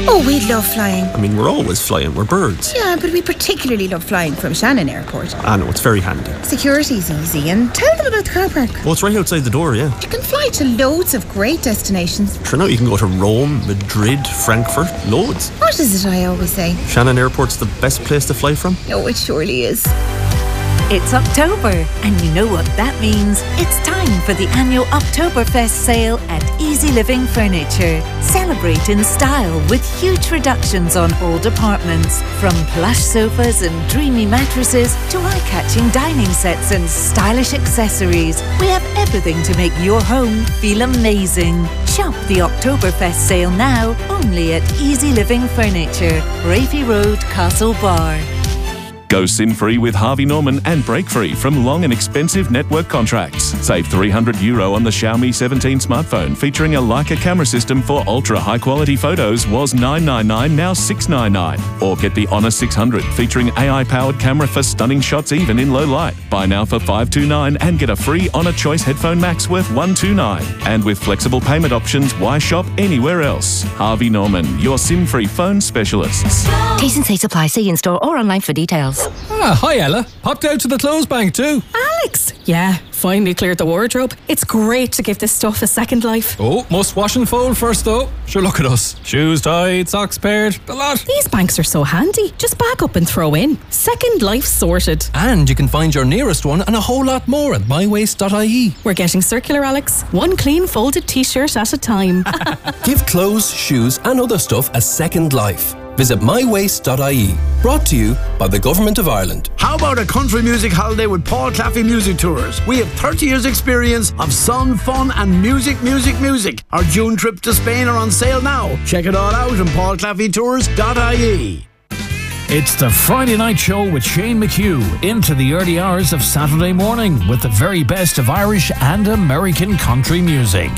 Oh, we love flying. I mean, we're always flying. We're birds. Yeah, but we particularly love flying from Shannon Airport. I know, it's very handy. Security's easy, and tell them about the car park. Well, it's right outside the door, yeah. You can fly to loads of great destinations. Sure, now you can go to Rome, Madrid, Frankfurt, loads. What is it I always say? Shannon Airport's the best place to fly from. Oh, it surely is. It's October, and you know what that means. It's time for the annual Oktoberfest sale at Easy Living Furniture. Celebrate in style with huge reductions on old apartments. From plush sofas and dreamy mattresses to eye-catching dining sets and stylish accessories. We have everything to make your home feel amazing. Shop the Oktoberfest sale now, only at Easy Living Furniture, Rafi Road, Castlebar. Go sin-free with Harvey Norman and break free from long and expensive network contracts. Save €300 on the Xiaomi 17 smartphone featuring a Leica camera system for ultra-high quality photos was $999, now $699. Or get the Honor 600 featuring AI-powered camera for stunning shots even in low light. Buy now for $529 and get a free Honor Choice Headphone Max worth $129. And with flexible payment options, why shop anywhere else? Harvey Norman, your SIM-free phone specialists. T's and C's apply. See in-store or online for details. Hi Ella. Popped out to the clothes bank too. Alex! Yeah, finally cleared the wardrobe. It's great to give this stuff a second life. Oh, must wash and fold first though. Sure, look at us. Shoes tied, socks paired, the lot. These banks are so handy. Just back up and throw in. Second life sorted. And you can find your nearest one and a whole lot more at mywaste.ie. We're getting circular, Alex. One clean folded t-shirt at a time. Give clothes, shoes and other stuff a second life. Visit mywaste.ie. Brought to you by the Government of Ireland. How about a country music holiday with Paul Claffey Music Tours? We have 30 years experience of sun, fun and music. Our June trip to Spain are on sale now. Check it all out on paulclaffeytours.ie. It's the Friday Night Show with Shane McHugh into the early hours of Saturday morning with the very best of Irish and American country music.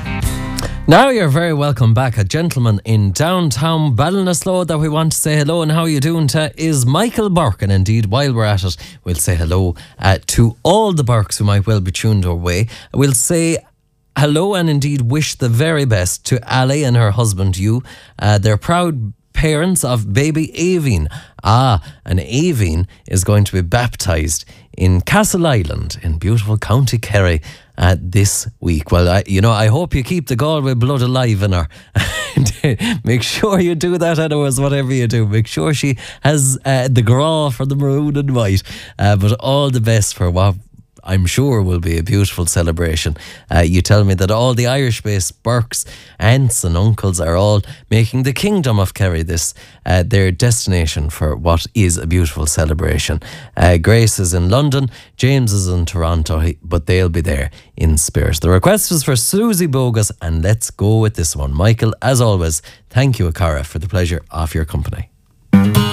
Now you're very welcome back. A gentleman in downtown Ballinasloe that we want to say hello and how you doing to is Michael Burke. And indeed, while we're at it, we'll say hello to all the Burkes who might well be tuned our way. We'll say hello and indeed wish the very best to Ali and her husband Hugh. They're proud parents of baby Aveen. And Aveen is going to be baptised in Castle Island in beautiful County Kerry this week. Well, I hope you keep the Galway blood alive in her. Make sure you do that, otherwise, whatever you do, make sure she has the gra for the maroon and white. But all the best for what I'm sure will be a beautiful celebration. You tell me that all the Irish-based Burkes, aunts and uncles are all making the Kingdom of Kerry this their destination for what is a beautiful celebration. Grace is in London, James is in Toronto, but they'll be there in spirit. The request was for Susie Bogus, and let's go with this one. Michael, as always, thank you, Akara, for the pleasure of your company.